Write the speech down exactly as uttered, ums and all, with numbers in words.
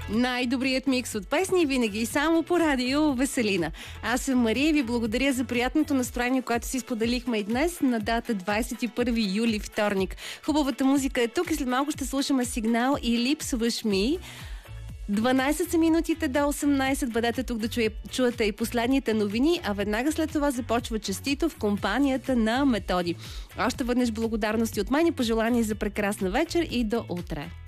Най-добрият микс от песни винаги и само по радио Веселина. Аз съм Мария и ви благодаря за приятното настроение, което си споделихме и днес на дата двадесет и първи юли, вторник. Хубавата музика е тук и след малко ще слушаме Сигнал и Липсваш ми. дванадесет са минутите до осемнадесет. Бъдете тук да чуе, чуете и последните новини, а веднага след това започва Честито в компанията на Методи. Още веднъж благодарности от мен и пожелания за прекрасна вечер и до утре.